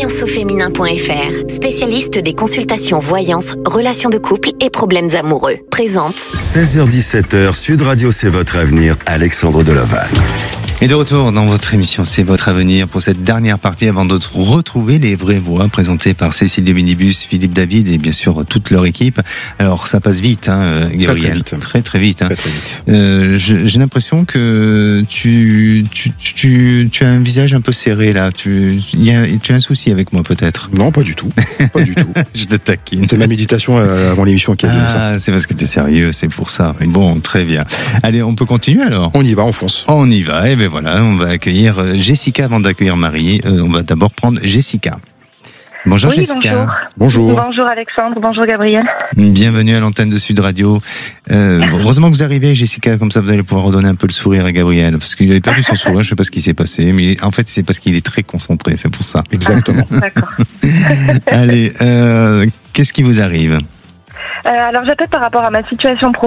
voyanceauféminin.fr, spécialiste des consultations voyance, relations de couple et problèmes amoureux. Présente 16h-17h, Sud Radio, c'est votre avenir, Alexandre Deloval. Et de retour dans votre émission C'est votre avenir pour cette dernière partie avant de retrouver les vraies voix présentées par Cécile de Minibus, Philippe David et bien sûr toute leur équipe. Alors ça passe vite, Gabriel. Très vite. J'ai l'impression que tu as un visage un peu serré là. Tu as un souci avec moi peut-être? Non, pas du tout. Pas du tout. Je te taquine. C'est ma méditation avant l'émission qui a donné ça. Ah, c'est parce que t'es sérieux, c'est pour ça. Bon, très bien. Allez, on peut continuer alors? On y va, on fonce. On y va. Et ben voilà, on va accueillir Jessica avant d'accueillir Marie. On va d'abord prendre Jessica. Bonjour, oui, Jessica. Bonjour. Bonjour Alexandre, bonjour Gabriel. Bienvenue à l'antenne de Sud Radio. Heureusement que vous arrivez, Jessica, comme ça vous allez pouvoir redonner un peu le sourire à Gabriel, parce qu'il avait perdu son sourire, je sais pas ce qui s'est passé, mais en fait c'est parce qu'il est très concentré, c'est pour ça. Exactement. D'accord. Allez, qu'est-ce qui vous arrive? Alors j'appelle par rapport à ma situation